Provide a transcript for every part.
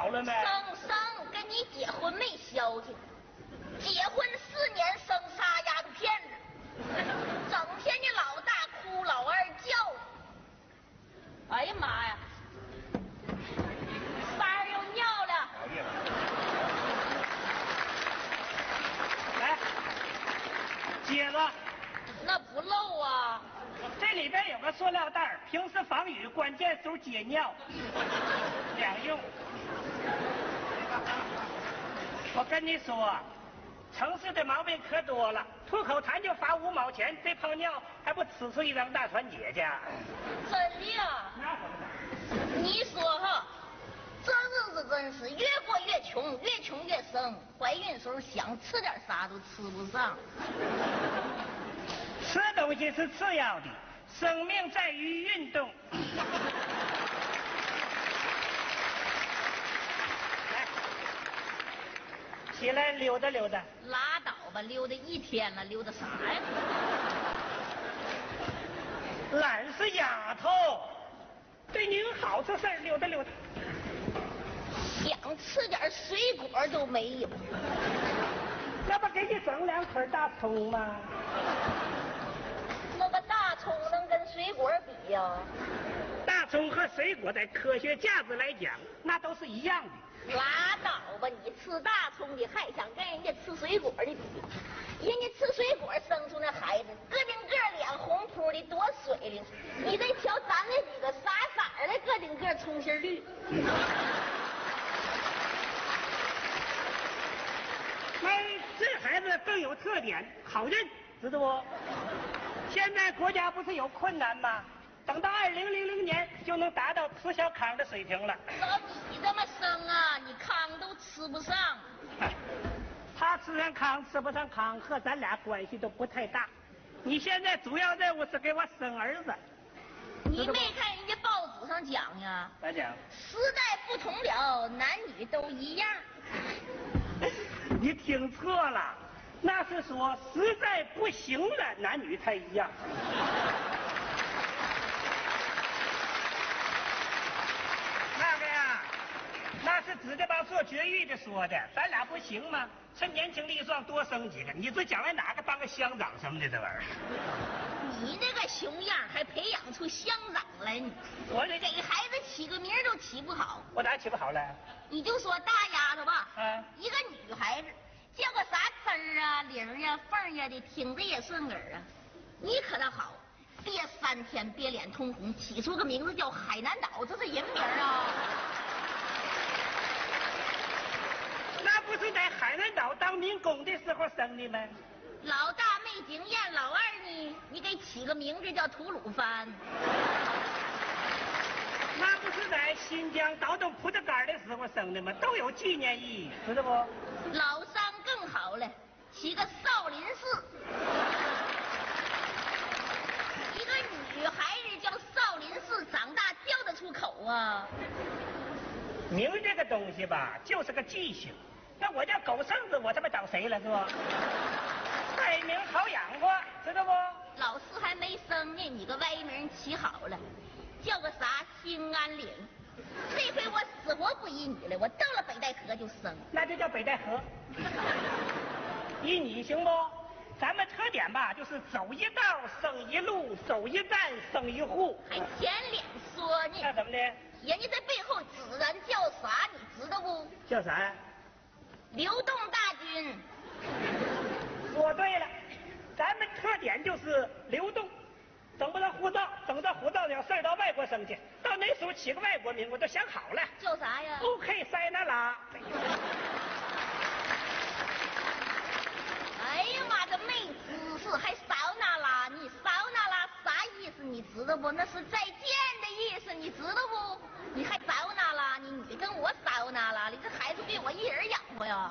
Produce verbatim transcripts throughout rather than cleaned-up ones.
了没？ 生生跟你结婚没消停，结婚四年生仨丫头片子，整天你老大哭老二叫。哎呀妈呀！三儿又尿了。 来，接着。 那不漏啊。 这里边有个塑料袋，平时防雨，关键时候解尿，两用。我跟你说，城市的毛病可多了，吐口痰就罚五毛钱，这泡尿还不呲出一张大船姐去？ 真的呀？ 那怎么的？ 你说哈，这日子真是越过越穷，越穷越生。怀孕时候想吃点啥都吃不上。 吃东西是次要的，生命在于运动。来，起来溜达溜达。 拉倒吧，溜达一天了，溜达啥呀？ 懒是丫头，对你有好处事儿，溜达溜达。 想吃点水果都没有。 那不给你整两捆大葱吗？ 那个大葱能跟水果比呀？ 大葱和水果在科学价值来讲，那都是一样的。 拉倒吧，你吃大葱的还想跟人家吃水果的比？人家吃水果生出那孩子，个顶个脸红扑的，多水灵。你再瞧咱那几个傻傻的，个顶个葱心绿。 那这孩子更有特点，好认，知道不？现在国家不是有困难吗？等到二零零零年就能达到吃小糠的水平了。 照你这么生啊，你糠都吃不上。 他吃上糠吃不上糠和咱俩关系都不太大。你现在主要任务是给我生儿子。 你没看人家报纸上讲呀？ 咋讲？ 时代不同了，男女都一样。 你听错了，那是说实在不行了，男女才一样。那个呀，那是指着帮做绝育的说的，咱俩不行吗？趁年轻力壮多生几个，你这将来哪个当个乡长什么的这玩意儿？ 你那个熊样还培养出乡长来呢？ 我这给孩子起个名都起不好。 我哪起不好了？ 你就说大丫头吧， 嗯， 一个女孩子叫个啥滋儿啊、玲呀、凤呀的，听着也顺耳啊。你可倒好，憋三天憋脸通红，起出个名字叫海南岛，这是人名啊。 那不是在海南岛当民工的时候生的吗？ 老大没经验，老二呢，你给起个名字叫吐鲁番。 那不是在新疆倒腾葡萄干的时候生的吗？都有纪念意义，知道不？ 老三更好了，起个少林寺。一个女孩子叫少林寺，长大叫得出口啊？ 名这个东西吧，就是个记性。那我叫狗剩子，我他妈找谁了是吧？歪名好养活，知道不？ 老四还没生呢，你个歪名起好了，叫个啥兴安岭。这回我死活不依你了，我到了北戴河就生。 那就叫北戴河。依你行不？咱们特点吧，就是走一道生一路，走一站生一户。 还舔脸说呢？ 那怎么的？ 人家在背后指人叫啥，你知道不？ 叫啥呀？ 流动大军。 说对了，咱们特点就是流动，整不到护照，整到护照了事儿到外国生去，到那时候起个外国名我都想好了。 叫啥呀 ？OK， 塞那拉。 哎呀妈，这没知识还骚那拉？你骚那拉啥意思？你知道不？那是再见的意思，你知道不？你还骚那拉？你你跟我骚那拉？你这孩子被我一人养活呀？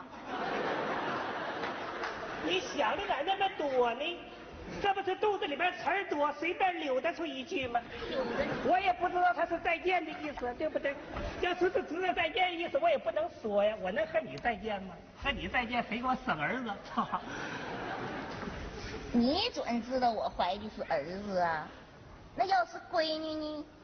你想的咋那么多呢？这不是肚子里边词儿多，随便溜达出一句吗？我也不知道他是再见的意思，对不对？要是是知道再见的意思，我也不能说呀。我能和你再见吗？和你再见，谁给我生儿子？ 你准知道我怀的是儿子啊？那要是闺女呢？